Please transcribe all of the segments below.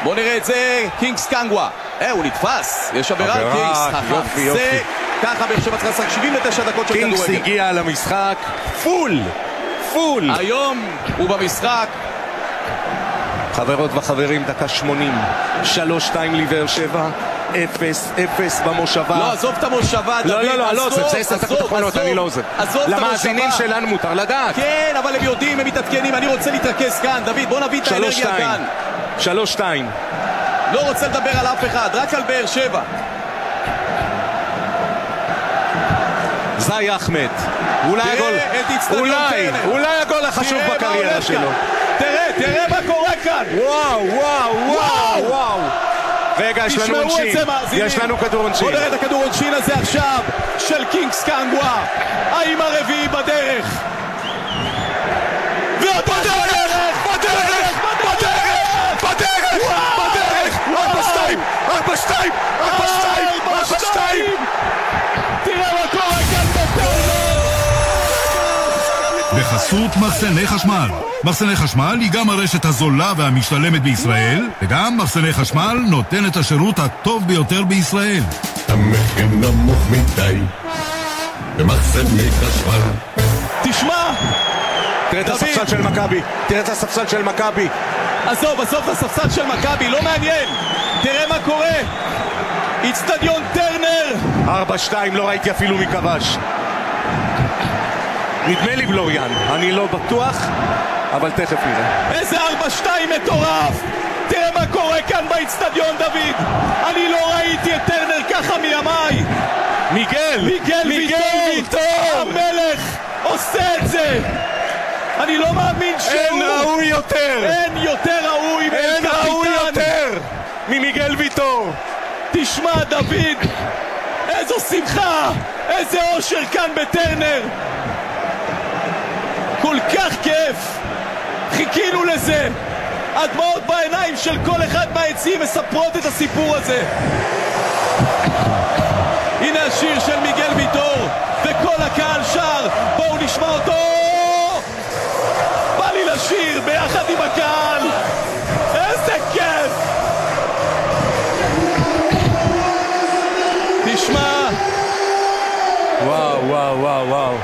בוא נראה את זה, קינגס קנגווה. הוא נתפס, יש עבירה על קינגס. יופי. זה ככה באר שבע צריכה לשחק 79 דקות של כדורגל. קינגס הגיע למשחק פול. היום הוא במשחק. חברות וחברים, דקה 80, 3-2 לבאר שבע, 0-0 במושבה. לא, עזוב את המושבה, דוד. לא, זה 10 דקות אחרונות, אני לא עוזב. למאזינים שלנו מותר לדעת. כן, אבל הם יודעים, הם מתעדכנים. אני רוצה להתרכז כאן, דוד, בוא נביא את האנרגיה כאן. 3-2. לא רוצה לדבר על אף אחד, רק על באר שבע. זי אחמד, אולי הגול החשוב בקריירה שלו. תראה מה קורה כאן. וואו. רגע, יש לנו עונשין. יש לנו כדור עונשין. בוא נראה את הכדור עונשין הזה עכשיו של קינגס קנגווה. האם הרביעי בדרך? ועוד בדרך! 4-2! תראה מה קורה כאן בטרנר! בחסות מחסני חשמל. מחסני חשמל היא גם הרשת הזולה והמשתלמת בישראל, וגם מחסני חשמל נותן את השירות הטוב ביותר בישראל. המחיר נמוך מדי במחסני חשמל. תשמע! תראה את הספסל של מכבי. עזוב את הספסל של מכבי, לא מעניין. תראה מה קורה. אצטדיון טרנר. 4-2, לא ראיתי אפילו מי כבש. נדמה לי בלוריאן, אני לא בטוח, אבל תכף נראה. איזה 4-2 מטורף. תראה מה קורה כאן באצטדיון, דוד. אני לא ראיתי את טרנר ככה מימיי. מיגל ויטור, המלך, עושה את זה. אני לא מאמין שהוא... אין ראוי יותר ממיגל ויטור. תשמע, דוד, איזו שמחה, איזה אושר כאן בטרנר. כל כך כיף. חיכינו לזה. הדמעות בעיניים של כל אחד מהיציעים מספרות את הסיפור הזה. הנה השיר של מיגל ויטור וכל הקהל שר. בואו נשמע אותו. בא לי לשיר ביחד עם הקהל. איזה כיף. תשמע. וואו.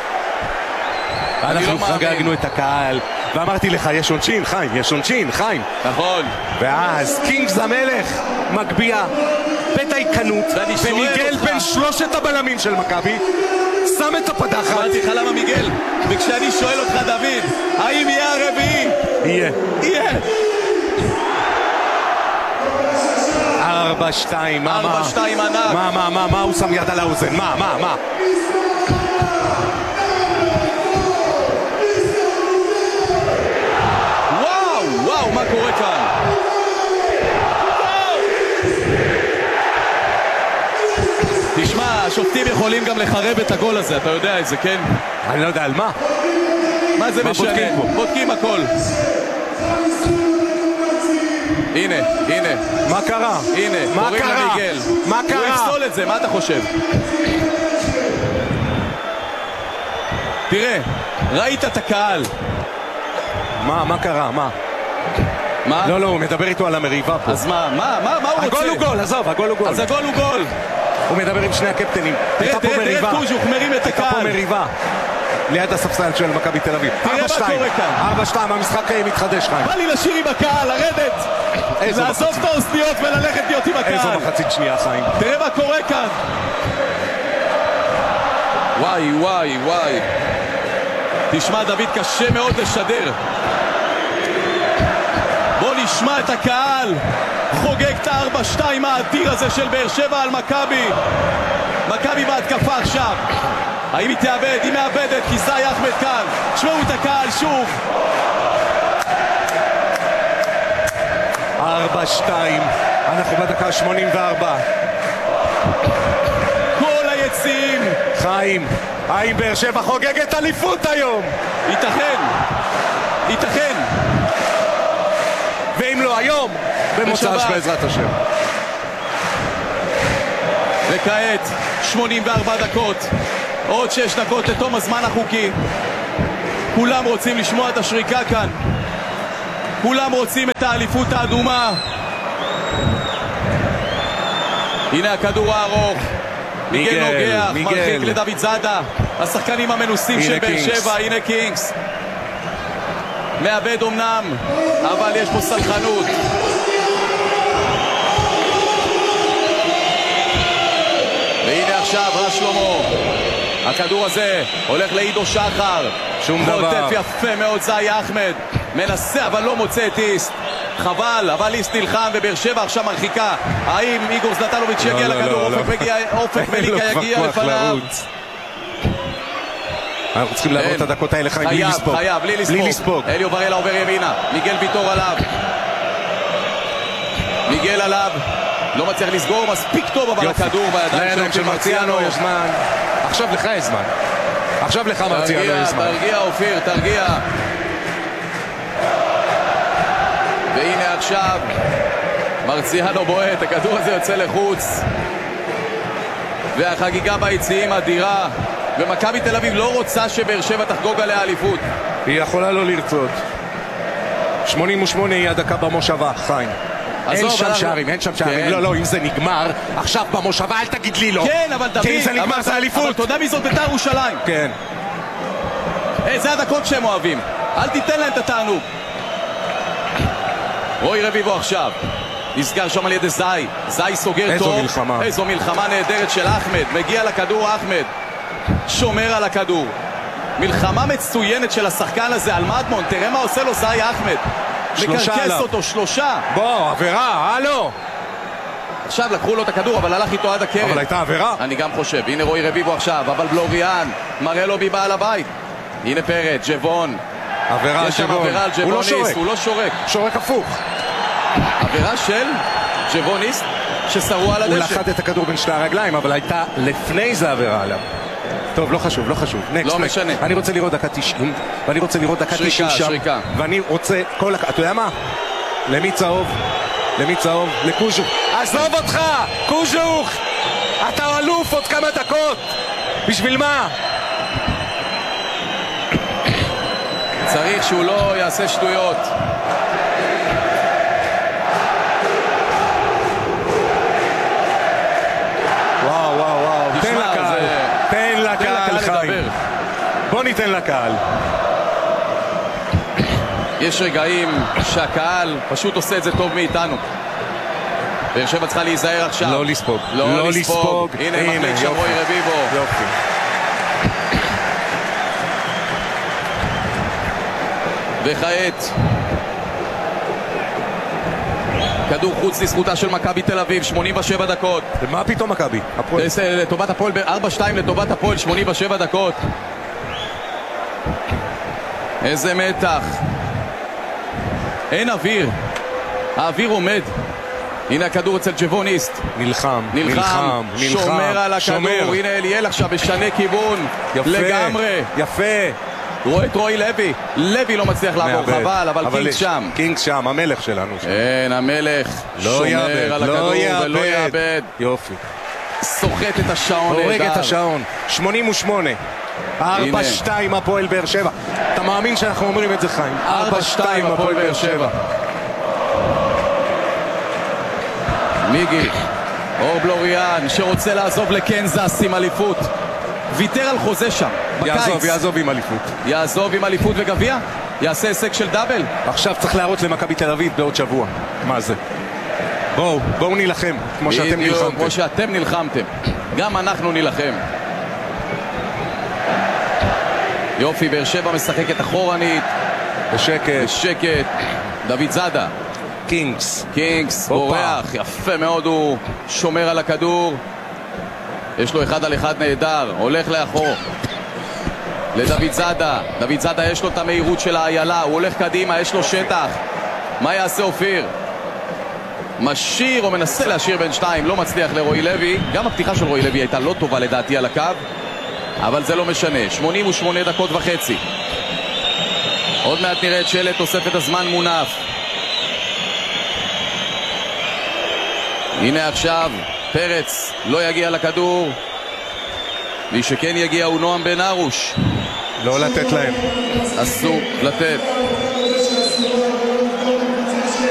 אנחנו חגגנו את הקהל ואמרתי לך, יש עונשין, חיים. נכון. ואז קינגס המלך מגביע בדייקנות, ומיגל בין שלושת הבלמים של מכבי שם את הפדחת. אמרתי לך למה מיגל, וכשאני שואל אותך, דוד, האם יהיה הרביעי? יהיה. 4-2, 4-2 ענק. מה הוא שם יד על האוזן? מה? וואו, מה קורה כאן? תשמע, השופטים יכולים גם לחרב את הגול הזה, אתה יודע את זה, כן? אני לא יודע על מה. מה זה משנה? בודקים הכל. הנה. מה קרה? הנה, קוראים למיגל. מה קרה? הוא יפסול את זה, מה אתה חושב? תראה, ראית את הקהל. מה קרה? מה? לא, הוא מדבר איתו על המריבה פה. אז מה הוא רוצה? הגול הוא גול, עזוב, הגול הוא גול. אז הגול הוא גול. הוא מדבר עם שני הקפטנים. תראה קוז'וק מרים את הקהל. הייתה פה מריבה ליד הספסל של מכבי תל אביב. 4-2, המשחק מתחדש, חיים. בא לי לשיר עם הקהל, לרדת, לעזוב את האוזניות וללכת להיות עם הקהל. איזו מחצית שנייה, חיים. תראה מה קורה כאן. וואי. תשמע, דוד, קשה מאוד לשדר. בוא נשמע את הקהל חוגג את ה-4-2 האדיר הזה של באר שבע על מכבי. מכבי בהתקפה עכשיו. האם היא תאבד? היא מאבדת, כי זי אחמד כאן. שמעו את הקהל שוב. 4-2, אנחנו בדקה 84. כל היציעים. חיים, האם באר שבע חוגגת אליפות היום? ייתכן. ואם לא היום, במוצ"ש בעזרת השם. וכעת 84 דקות, עוד 6 דקות לתום הזמן החוקי. כולם רוצים לשמוע את השריקה כאן, כולם רוצים את האליפות האדומה. הנה הכדור הארוך, מיגל נוגח, מרחיק לדוד זאדה, השחקנים המנוסים של באר שבע. הנה קינגס מאבד אמנם, אבל יש פה סלחנות. והנה עכשיו רז שלמה, הכדור הזה הולך לעידו שחר, שום דבר. חוטף יפה מאוד זאי אחמד, מנסה אבל לא מוצא את איסט, חבל, אבל איסט נלחם ובאר שבע עכשיו מרחיקה. האם איגור זלטנוביץ' יגיע לכדור? אופק מליקה יגיע לפניו. אנחנו צריכים לעבור את הדקות האלה חיים, בלי לספוג. חייב, בלי לספוג. אליו ברלה עובר ימינה, מיגל ויטור עליו, מיגל עליו, לא מצליח לסגור מספיק טוב, אבל הכדור בידיים של מרציאנו. יש זמן, עכשיו לך יש זמן, עכשיו לך מרציאנו יש זמן. תרגיע אופיר, תרגיע. והנה עכשיו מרציאנו בועט, הכדור הזה יוצא לחוץ, והחגיגה ביציעים אדירה, ומכבי תל אביב לא רוצה שבאר שבע תחגוג עליה אליפות. היא יכולה לא לרצות. 88 היא הדקה במושבה, חיים. אין שם שערים, אין שם שערים. לא, לא, אם זה נגמר עכשיו במושבה אל תגיד לי לא. כן, אבל דוד, אם זה נגמר זה אליפות. אבל אתה יודע מי זאת בית"ר ירושלים. כן. זה הדקות שהם אוהבים, אל תיתן להם את התענוג. רוי רביבו עכשיו נסגר שם על ידי זאי, זאי סוגר טוב. איזו מלחמה נהדרת של אחמד, מגיע לכדור אחמד, שומר על הכדור, מלחמה מצוינת של השחקן הזה על מדמון. תראה מה עושה לו זאי אחמד, מקרקס אותו, שלושה. בוא, עבירה, הלו. עכשיו לקחו לו את הכדור, אבל הלך איתו עד הקרן. אבל הייתה עבירה. אני גם חושב. הנה רוי רביבו עכשיו, אבל בלוריאן מראה לו מבעל הבית. הנה פרץ, ג'בון, עבירה על יש שם ג'בון. עבירה על ג'בוניסט, הוא לא שורק. שורק הפוך. עבירה של ג'בוניסט ששרו על הדשא. הוא לחד את הכדור בין שתי הרגליים, אבל הייתה לפני זה עבירה עליו. טוב, לא חשוב, לא חשוב. לא משנה. אני רוצה לראות דקה 90, ואני רוצה לראות דקה 90 שם. שריקה. ואני רוצה כל... אתה יודע מה? למי צהוב? למי צהוב? לקוז'וך. עזוב אותך! קוז'וך! אתה אלוף עוד כמה דקות! בשביל מה? צריך שהוא לא יעשה שטויות. וואו, וואו, וואו. תן לקהל. תן לקהל, חיים. בוא ניתן לקהל. יש רגעים שהקהל פשוט עושה את זה טוב מאיתנו. באר שבע צריכה להיזהר עכשיו. לא לספוג. לא לספוג. הנה מחליק שם רוי רביבו. יופי. וכעת כדור חוץ לזכותה של מכבי תל אביב, 87 דקות. מה פתאום מכבי? לטובת הפועל, 4-2 לטובת הפועל, 87 דקות. איזה מתח. אין אוויר, האוויר עומד. הנה הכדור אצל ג'בוניסט. נלחם, שומר על הכדור. הנה אליאל עכשיו משנה כיוון לגמרי. יפה. רואה את רועי לוי לא מצליח לעבור, חבל, אבל קינגס שם. קינגס שם, המלך שלנו. כן, המלך שומר על הכדור ולא יאבד. יופי. סוחט את השעון. הורג את השעון. 88. 4-2 הפועל באר שבע. אתה מאמין שאנחנו אומרים את זה, חיים? 4-2 הפועל באר שבע. מיגי, אור בלוריאן שרוצה לעזוב לקנזס עם אליפות, ויתר על חוזה שם בקיץ. יעזוב עם אליפות. יעזוב עם אליפות וגביע? יעשה הישג של דאבל? עכשיו צריך להראות למכבי תל אביב בעוד שבוע מה זה. בואו נילחם כמו שאתם נלחמתם. כמו שאתם נלחמתם, גם אנחנו נילחם. יופי, באר שבע משחקת אחורנית בשקט. דוד זאדה, קינגס בורח יפה מאוד, הוא שומר על הכדור, יש לו 1 על 1 נהדר, הולך לאחור לדוד זאדה. דוד זאדה יש לו את המהירות של האיילה, הוא הולך קדימה, יש לו שטח. מה יעשה אופיר? משאיר או מנסה להשאיר בין שתיים, לא מצליח לרועי לוי. גם הפתיחה של רועי לוי הייתה לא טובה לדעתי על הקו, אבל זה לא משנה. 88 דקות וחצי. עוד מעט נראה את שלט, תוספת הזמן מונף. הנה עכשיו פרץ לא יגיע לכדור, מי שכן יגיע הוא נועם בן ארוש. לא לתת להם, אסור לתת.